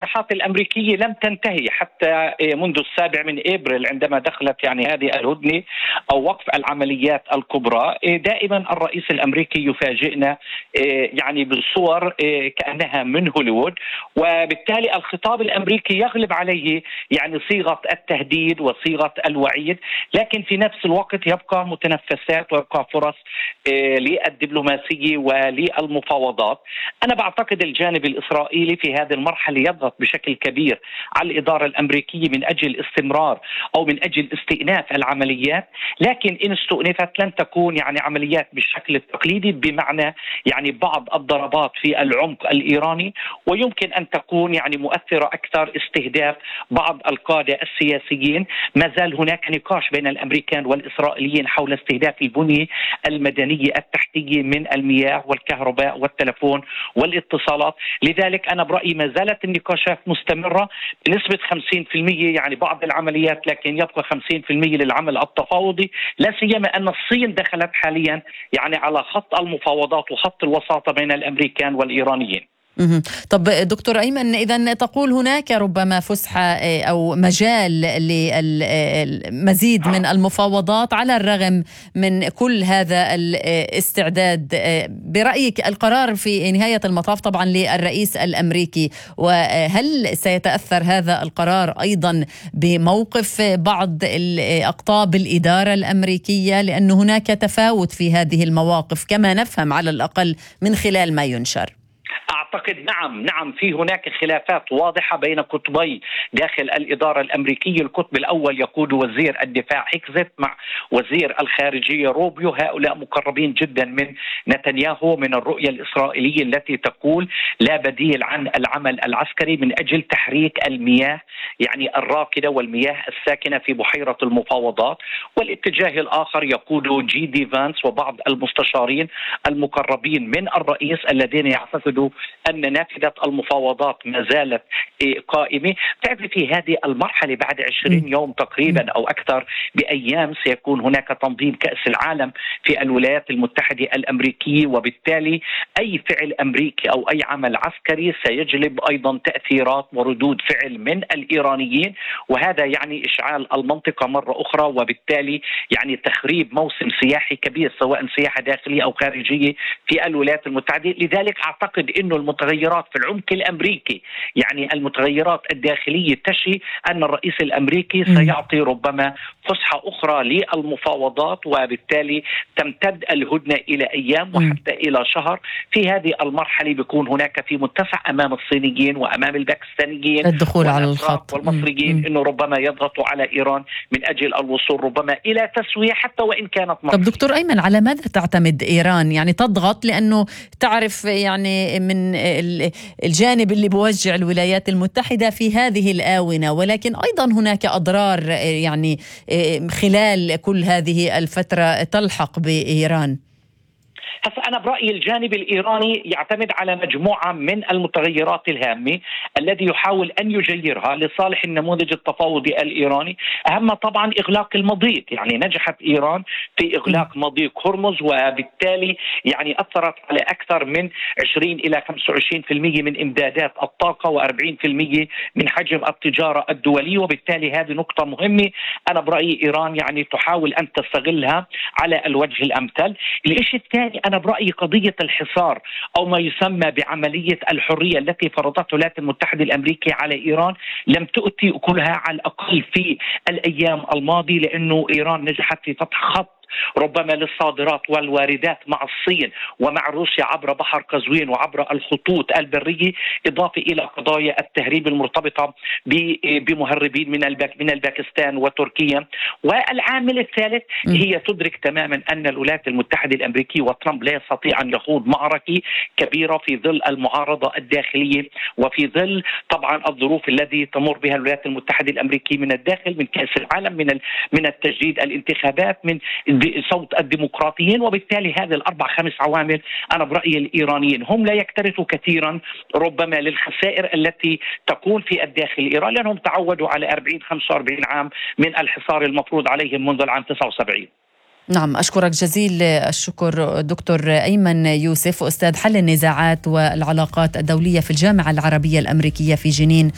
التصريحات الأمريكية لم تنتهي حتى منذ 7 أبريل عندما دخلت يعني هذه الهدنة أو وقف العمليات الكبرى. دائما الرئيس الأمريكي يفاجئنا يعني بصور كأنها من هوليوود، وبالتالي الخطاب الأمريكي يغلب عليه يعني صيغة التهديد وصيغة الوعيد، لكن في نفس الوقت يبقى متنفسات ويبقى فرص للدبلوماسية وللمفاوضات. أنا بعتقد الجانب الإسرائيلي في هذه المرحلة يضغط بشكل كبير على الإدارة الأمريكية من أجل استمرار أو من أجل استئناف العمليات، لكن إن استؤنفت لن تكون يعني عمليات بالشكل التقليدي، بمعنى يعني بعض الضربات في العمق الإيراني، ويمكن أن تكون يعني مؤثرة أكثر استهداف بعض القادة السياسيين. ما زال هناك نقاش بين الأمريكان والإسرائيليين حول استهداف البنية المدنية التحتية من المياه والكهرباء والتلفون والاتصالات. لذلك أنا برأيي ما زالت النقاشات مستمرة بنسبة 50%، يعني بعض العمليات، لكن يبقى 50% للعمل التفاوضي، لا سيما أن الصين دخلت حاليا يعني على خط المفاوضات وخط الوساطة بين الأمريكان والإيرانيين. طب دكتور أيمن، إذن تقول هناك ربما فسحة أو مجال للمزيد من المفاوضات على الرغم من كل هذا الاستعداد. برأيك القرار في نهاية المطاف طبعا للرئيس الأمريكي، وهل سيتأثر هذا القرار أيضا بموقف بعض أقطاب الإدارة الأمريكية؟ لأن هناك تفاوت في هذه المواقف كما نفهم على الأقل من خلال ما ينشر. أعتقد نعم في هناك خلافات واضحة بين قطبي داخل الإدارة الأمريكية. القطب الأول يقود وزير الدفاع هيكزت مع وزير الخارجية روبيو، هؤلاء مقربين جدا من نتنياهو، من الرؤية الإسرائيلية التي تقول لا بديل عن العمل العسكري من أجل تحريك المياه يعني الراكدة والمياه الساكنة في بحيرة المفاوضات. والاتجاه الآخر يقود جي دي فانس وبعض المستشارين المقربين من الرئيس الذين يعتقدوا أن نافذة المفاوضات ما زالت قائمة. تعرف في هذه المرحلة بعد 20 يوم تقريبا أو أكثر بأيام سيكون هناك تنظيم كأس العالم في الولايات المتحدة الأمريكية، وبالتالي أي فعل أمريكي أو أي عمل عسكري سيجلب أيضا تأثيرات وردود فعل من الإيرانيين، وهذا يعني إشعال المنطقة مرة أخرى، وبالتالي يعني تخريب موسم سياحي كبير سواء سياحة داخلية أو خارجية في الولايات المتحدة. لذلك أعتقد إنه المتغيرات في العمق الأمريكي يعني المتغيرات الداخلية تشي أن الرئيس الأمريكي سيعطي ربما فسحة أخرى للمفاوضات، وبالتالي تمتد الهدنة إلى أيام وحتى إلى شهر. في هذه المرحلة بيكون هناك في متسع أمام الصينيين وأمام الباكستانيين الدخول على الخط والمصريين إنه ربما يضغطوا على إيران من أجل الوصول ربما إلى تسوية حتى وإن كانت مصر. طب دكتور أيمن، على ماذا تعتمد إيران؟ يعني تضغط لأنه تعرف يعني من الجانب اللي بوجع الولايات المتحدة في هذه الآونة، ولكن أيضا هناك أضرار يعني خلال كل هذه الفترة تلحق بإيران. هسا أنا برأيي الجانب الإيراني يعتمد على مجموعة من المتغيرات الهامة الذي يحاول أن يجيرها لصالح النموذج التفاوضي الإيراني. أهم طبعا إغلاق المضيق، يعني نجحت إيران في إغلاق مضيق هرمز، وبالتالي يعني أثرت على أكثر من 20 إلى 25% من إمدادات الطاقة و40% من حجم التجارة الدولية، وبالتالي هذه نقطة مهمة. أنا برأيي إيران يعني تحاول أن تستغلها على الوجه الأمثل. الشيء الثاني أنا برأيي قضية الحصار أو ما يسمى بعملية الحرية التي فرضتها الولايات المتحدة الأمريكية على إيران لم تؤتي أكلها على الأقل في الأيام الماضية، لأنه إيران نجحت في فتح خط ربما للصادرات والواردات مع الصين ومع روسيا عبر بحر قزوين وعبر الخطوط البرية، إضافة إلى قضايا التهريب المرتبطة بمهربين من الباكستان وتركيا. والعامل الثالث هي تدرك تماما أن الولايات المتحدة الأمريكية وترامب لا يستطيع أن يخوض معركة كبيرة في ظل المعارضة الداخلية وفي ظل طبعا الظروف التي تمر بها الولايات المتحدة الأمريكية من الداخل، من كأس العالم، من التجديد الانتخابات، من بصوت الديمقراطيين. وبالتالي هذه الأربع 5 عوامل أنا برأيي الإيرانيين هم لا يكترثوا كثيرا ربما للخسائر التي تكون في الداخل الإيراني، لأنهم تعودوا على 40-45 عام من الحصار المفروض عليهم منذ العام 79. نعم، أشكرك جزيل الشكر دكتور أيمن يوسف، أستاذ حل النزاعات والعلاقات الدولية في الجامعة العربية الأمريكية في جنين